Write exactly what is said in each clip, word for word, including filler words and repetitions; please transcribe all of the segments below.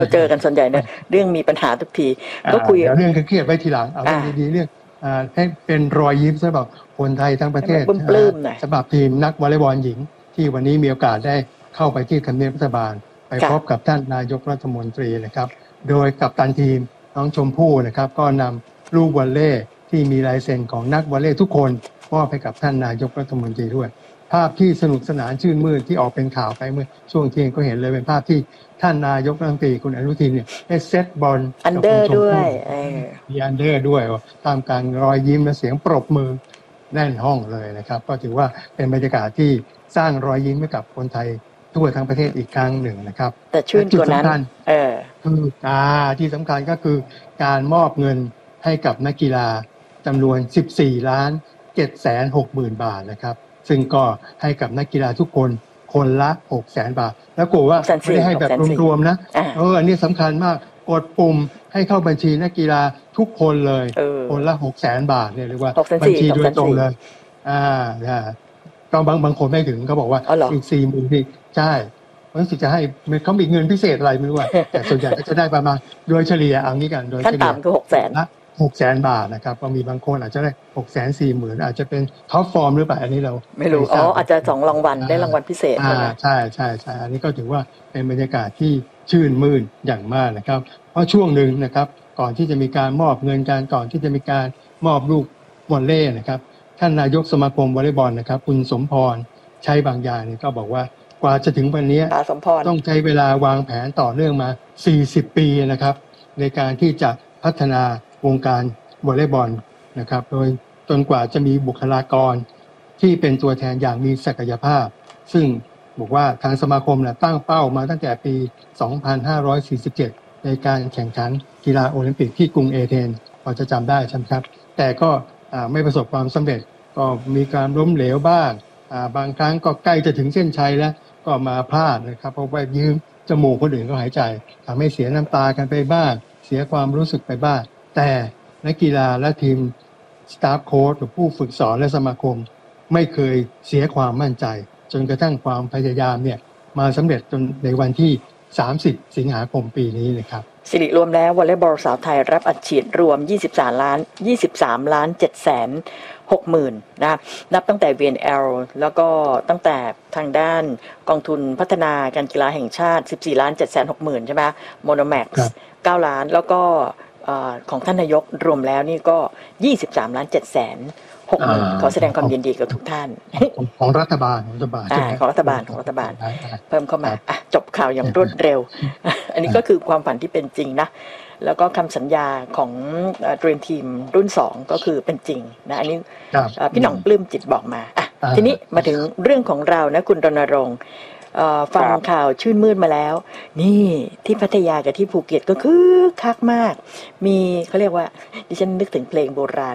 เจอกันส่วนใหญ่เนี่ยเรื่องมีปัญหาทุกทีก็คุยเรื่องเครียดไว้ทีหลังเอาเรื่องดีๆเรื่องให้เป็นรอยยิ้มสำหรับคนไทยทั้งประเทศสำหรับทีมนักวอลเลย์บอลหญิงที่วันนี้มีโอกาสได้เข้าไปที่ทำเนียบรัฐบาลไปพบกับท่านนายกรัฐมนตรีนะครับโดยกัปตันทีมน้องชมพู่นะครับก็นำลูกวอลเลย์ที่มีลายเซ็นของนักวอลเลย์ทุกคนมอบให้กับท่านนายกรัฐมนตรีด้วยภาพที่สนุกสนานชื่นมื่นที่ออกเป็นข่าวไปเมื่อช่วงเที่ยงก็เห็นเลยเป็นภาพที่ท่านนายกรัฐมนตรีคุณอนุทินเนี่ยได้เซตบอลอันเดอร์ด้วยมีอันเดอร์ด้วยตามการรอยยิ้มและเสียงปรบมือแน่นห้องเลยนะครับก็ถือว่าเป็นบรรยากาศที่สร้างรอยยิ้มให้กับคนไทยทั่วทั้งประเทศอีกครั้งหนึ่งนะครับแต่ชื่นกว่านั้นเออคืออ่าที่สำคัญก็คือการมอบเงินให้กับนักกีฬาจำนวนสิบสี่ล้านเจ็ดแสนหกหมื่นบาทนะครับซึ่งก็ให้กับนักกีฬาทุกคนคนละหกแสนบาทแล้วกลัวว่าไม่ได้ให้แบบรวมๆนะเอออันนี้สำคัญมากกดปุ่มให้เข้าบัญชีนักกีฬาทุกคนเลยคนละหกแสนบาทเนี่ยเรียกว่าบัญชีโดยตรงเลยอ่าก็บางบางคนไม่ถึงเขาบอกว่าอีกสี่หมื่นนี่ใช่รู้สึกจะให้เขามีเงินพิเศษอะไรไม่รู้แต่ส่วนใหญ่ก็จะได้ประมาณโดยเฉลี่ยเอางี้กันโดยเฉลี่ยขั้นต่ำคือหกแสนละหกแสนบาทนะครับก็มีบางคนอาจจะได้หกแสนสี่หมื่นอาจจะเป็นท็อปฟอร์มหรือเปล่าอันนี้เราไม่รู้อ๋ออาจจะสองรางวัลได้รางวัลพิเศษใช่ไหมใช่ใช่ใช่อันนี้ก็ถือว่าเป็นบรรยากาศที่ชื่นมื่นอย่างมากนะครับเพราะช่วงหนึ่งนะครับก่อนที่จะมีการมอบเงินการก่อนที่จะมีการมอบลูกวอลเลย์นะครับท่านนายกสมาคมวอลเลย์บอลนะครับคุณสมพรใช้บางอย่างเนี่ยก็บอกว่ากว่าจะถึงวันนี้ต้องใช้เวลาวางแผนต่อเนื่องมาสี่สิบปีนะครับในการที่จะพัฒนาวงการวอลเลย์บอลนะครับโดยจนกว่าจะมีบุคลากรที่เป็นตัวแทนอย่างมีศักยภาพซึ่งบอกว่าทางสมาคมเนี่ยตั้งเป้ามาตั้งแต่ปีสองพันห้าร้อยสี่สิบเจ็ดในการแข่งขันกีฬาโอลิมปิกที่กรุงเอเธนส์พอจะจำได้ใช่ไหมครับแต่ก็ไม่ประสบความสำเร็จก็มีการล้มเหลวบ้างบางครั้งก็ใกล้จะถึงเส้นชัยแล้วก็มาพลาดนะครับเพราะว่ายืมจมูกคนอื่นก็หายใจทำให้เสียน้ำตากันไปบ้างเสียความรู้สึกไปบ้างแต่นักกีฬาและทีมสตาฟโค้ชหรือผู้ฝึกสอนและสมาคมไม่เคยเสียความมั่นใจจนกระทั่งความพยายามเนี่ยมาสำเร็จจนในวันที่สามสิบสิงหาคมปีนี้นะครับสิริรวมแล้ววอลเลย์บอลสาวไทยรับอัดฉีดรวมยี่สิบสามล้านยี่สิบสามล้านเจ็ดแสนหกหมื่นนะนับตั้งแต่ วี เอ็น แอล แล้วก็ตั้งแต่ทางด้านกองทุนพัฒนาการกีฬาแห่งชาติสิบสี่ล้านเจ็ดแสนหกหมื่นใช่ไหมโมโนแม็กซ์เก้าล้านแล้วก็ของท่านนายกรวมแล้วนี่ก็ยี่สิบสามล้านเจ็ดแสนหกหมื่นขอแสดงความยินดีกับทุกท่านของรัฐบาลของรัฐบาลของรัฐบาลของรัฐบาลเพิ่มเข้ามาจบข่าวอย่างรวดเร็วอันนี้ก็คือความฝันที่เป็นจริงนะแล้วก็คำสัญญาของ Dream Team รุ่นสองก็คือเป็นจริงนะอันนี้พี่หน่องปลื้มจิตบอกมาอ่ะทีนี้มาถึงเรื่องของเรานะคุณรณรงค์ฟังข่าวชื่นมื่นมาแล้วนี่ที่พัทยากับที่ภูเก็ตก็คือคักมากมีเขาเรียกว่าดิฉันนึกถึงเพลงโบราณ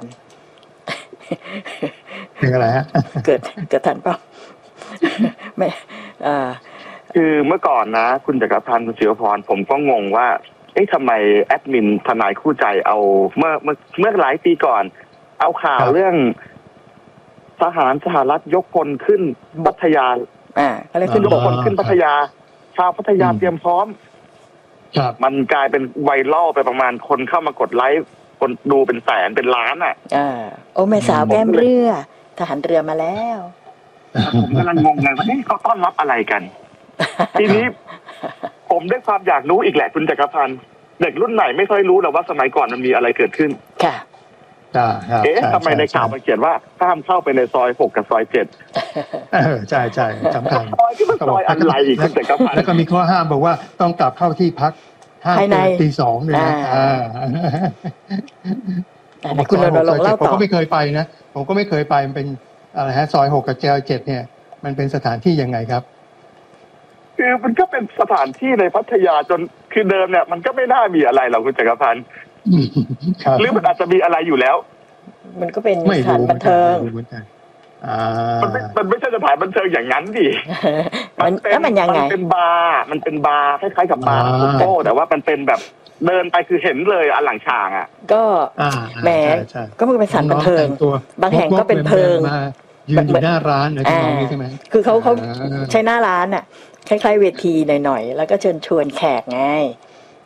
เพลงอะไรฮะเกิดเกิดทันเปล่าไม่อ่าคือเมื่อก่อนนะคุณจักรพันธ์คุณศิวพรผมก็งงว่าเอ๊ะทำไมแอดมินทนายคู่ใจเอาเมื่อเมื่อเมื่อหลายปีก่อนเอาข่าวเรื่องทหารสหรัฐยกพลขึ้นพัทยาอ่าอะไรขึ้นยกพลขึ้นพัทยาชาวพัทยาเตรียมพร้อมมันกลายเป็นไวรัลไปประมาณคนเข้ามากดไลค์คนดูเป็นแสนเป็นล้านอ่ะอ่าโอ้แม่สาวแก้มเรือทหารเรือมาแล้วผมกำลังงงไงว่าเอ๊ะเขาต้อนรับอะไรกันทีนี้ผมได้ความอยากรู้อีกแหละคุณจักรพันธ์เด็กรุ่นไหนไม่ค่อยรู้หรอกว่าสมัยก่อนมันมีอะไรเกิดขึ้นค่ะเอ๊ะทำไมในข่าวมันเขียนว่าห้ามเข้าไปในซอยหกกับซอยเจ็ดเออใช่ใช่สำคัญซอยที่มันซอยอะไรอีกคุณจักรพันธ์แล้วก็มีข้อห้ามบอกว่าต้องกลับเข้าที่พักห้าตีสองเลยนะคุณรณรงค์เล่าต่อผมก็ไม่เคยไปนะผมก็ไม่เคยไปมันเป็นอะไรฮะซอยหกกับซอยเจ็ดเนี่ยมันเป็นสถานที่ยังไงครับคือมันก็เป็นสถานที่ในพัทยาจนคือเดิมเนี่ยมันก็ไม่น่ามีอะไรหรอกคุณจักรพันธ์หรือมันอาจจะมีอะไรอยู่แล้วมันก็เป็นสถานบันเทิงมันไม่มันไม่ใช่สถานบันเทิงอย่างนั้นดิมันเป็นมันยังไงมันเป็นบาร์มันเป็นบาร์คล้ายๆกับบาร์โก้แต่ว่ามันเป็นแบบเดินไปคือเห็นเลยอันหลังฉากอ่ะก็แหมก็มันเป็นสถานบันเทิงบางแห่งก็เป็นเพิงยืนอยู่หน้าร้านอะไรที่มองนี่ใช่ไหมคือเขาเขาใช้หน้าร้านอ่ะคล้ายๆเวทีหน่อยๆแล้วก็เชิญชวนแขกไง